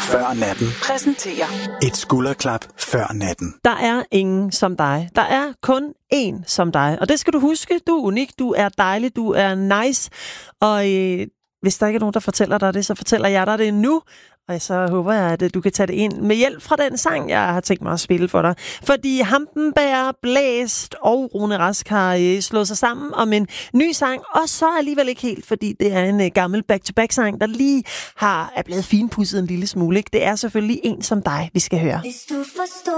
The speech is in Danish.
Før natten. Præsenterer Et skulderklap før natten. Der er ingen som dig. Der er kun én som dig. Og det skal du huske. Du er unik, du er dejlig, du er nice. Og hvis der ikke er nogen, der fortæller dig det, så fortæller jeg dig det nu. Og så håber jeg, at du kan tage det ind med hjælp fra den sang, jeg har tænkt mig at spille for dig. Fordi Hampenberg, Blæst og Rune Rask har slået sig sammen om en ny sang. Og så alligevel ikke helt, fordi det er en gammel back-to-back-sang, der lige er blevet finpudset en lille smule. Ikke? Det er selvfølgelig En som dig, vi skal høre. Hvis du forstår